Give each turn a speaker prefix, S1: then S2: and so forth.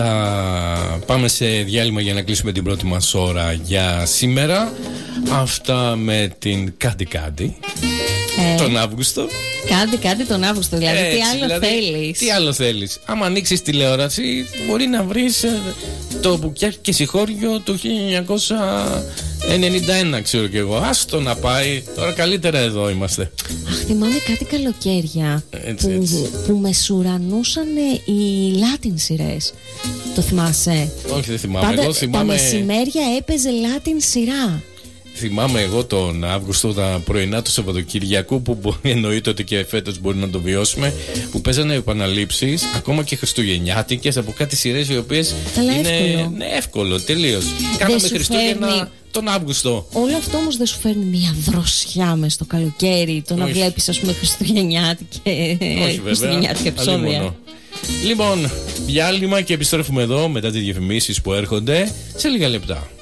S1: Πάμε σε διάλειμμα για να κλείσουμε την πρώτη μας ώρα για σήμερα. Αυτά με την Κάντι τον Αύγουστο.
S2: Κάντι τον Αύγουστο, δηλαδή. Έτσι, τι άλλο θέλεις?
S1: Τι άλλο θέλεις? Άμα ανοίξεις τηλεόραση, μπορεί να βρεις το Μπουκιάκι και Συγχώριο του 1991, ξέρω κι εγώ. Άστο να πάει. Τώρα καλύτερα εδώ είμαστε.
S2: Αχ, θυμάμαι κάτι καλοκαίρια που μεσουρανούσαν οι Latin σειρές. Το θυμάσαι?
S1: Όχι, δεν θυμάμαι.
S2: Πάντα,
S1: εγώ θυμάμαι...
S2: τα μεσημέρια έπαιζε Latin σειρά.
S1: Θυμάμαι εγώ τον Αύγουστο, τα πρωινά του Σαββατοκυριακού, που εννοείται ότι και φέτος μπορεί να το βιώσουμε, που παίζανε επαναλήψεις, ακόμα και χριστουγεννιάτικες, από κάτι σειρές οι οποίες είναι εύκολο, τελείως. Κάναμε Χριστούγεννα τον Αύγουστο.
S2: Όλο αυτό όμως δεν σου φέρνει μια δροσιά μες στο καλοκαίρι, το να βλέπεις, ας πούμε, χριστουγεννιάτικα επεισόδια.
S1: Λοιπόν, διάλειμμα και επιστρέφουμε εδώ μετά τις διαφημίσεις που έρχονται σε λίγα λεπτά.